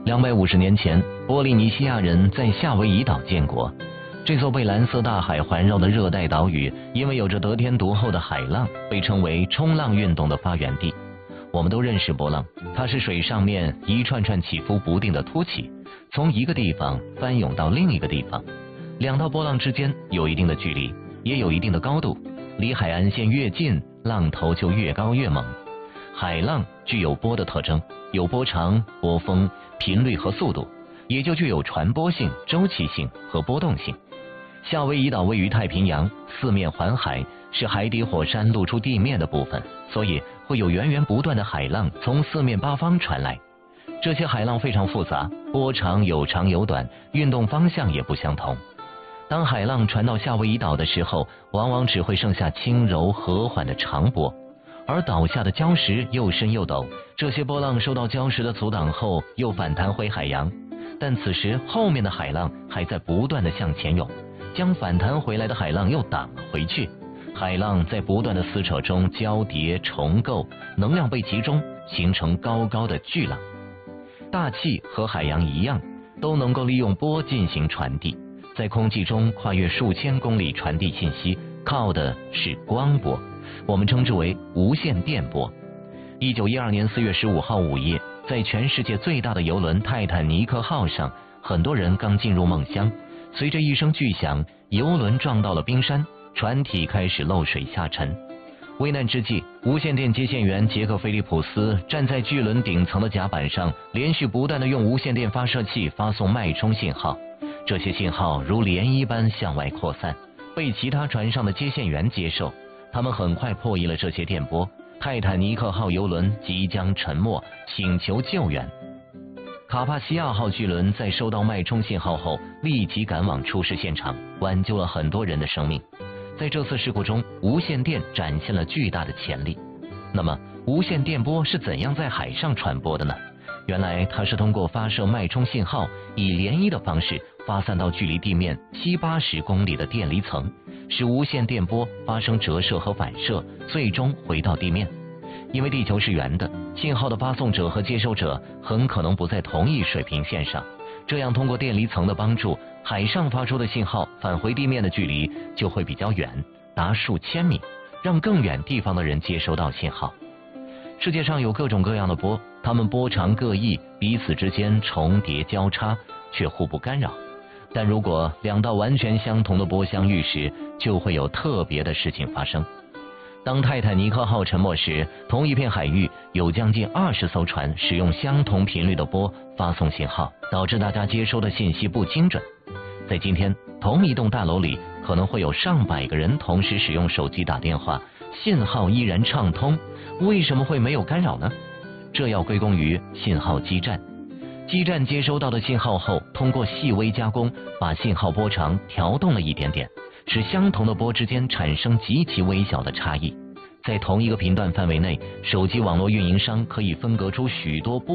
250年前，波利尼西亚人在夏威夷岛建国。这座被蓝色大海环绕的热带岛屿，因为有着得天独厚的海浪，被称为冲浪运动的发源地。我们都认识波浪，它是水上面一串串起伏不定的凸起，从一个地方翻涌到另一个地方。两道波浪之间有一定的距离，也有一定的高度，离海岸线越近，浪头就越高越猛。海浪具有波的特征，有波长、波峰、频率和速度，也就具有传播性、周期性和波动性。夏威夷岛位于太平洋，四面环海，是海底火山露出地面的部分，所以会有源源不断的海浪从四面八方传来。这些海浪非常复杂，波长有长有短，运动方向也不相同。当海浪传到夏威夷岛的时候，往往只会剩下轻柔和缓的长波，而岛下的礁石又深又陡，这些波浪受到礁石的阻挡后又反弹回海洋，但此时后面的海浪还在不断的向前涌，将反弹回来的海浪又挡了回去。海浪在不断的撕扯中交叠重构，能量被集中，形成高高的巨浪。大气和海洋一样，都能够利用波进行传递，在空气中跨越数千公里传递信息，靠的是光波，我们称之为无线电波。1912年4月15号午夜，在全世界最大的邮轮泰坦尼克号上，很多人刚进入梦乡，随着一声巨响，邮轮撞到了冰山，船体开始漏水下沉。危难之际，无线电接线员杰克·菲利普斯站在巨轮顶层的甲板上，连续不断地用无线电发射器发送脉冲信号。这些信号如涟漪般向外扩散，被其他船上的接线员接受。他们很快破译了这些电波。泰坦尼克号邮轮即将沉没，请求救援。卡帕西亚号巨轮在收到脉冲信号后，立即赶往出事现场，挽救了很多人的生命。在这次事故中，无线电展现了巨大的潜力。那么，无线电波是怎样在海上传播的呢？原来它是通过发射脉冲信号，以涟漪的方式发散到距离地面70-80公里的电离层，使无线电波发生折射和反射，最终回到地面。因为地球是圆的，信号的发送者和接收者很可能不在同一水平线上，这样通过电离层的帮助，海上发出的信号返回地面的距离就会比较远，达数千米，让更远地方的人接收到信号。世界上有各种各样的波，它们波长各异，彼此之间重叠交叉，却互不干扰。但如果两道完全相同的波相遇时，就会有特别的事情发生。当泰坦尼克号沉没时，同一片海域有将近20艘船使用相同频率的波发送信号，导致大家接收的信息不精准。在今天，同一栋大楼里可能会有上百个人同时使用手机打电话，信号依然畅通，为什么会没有干扰呢？这要归功于信号基站。基站接收到的信号后，通过细微加工，把信号波长调动了一点点，使相同的波之间产生极其微小的差异。在同一个频段范围内，手机网络运营商可以分隔出许多不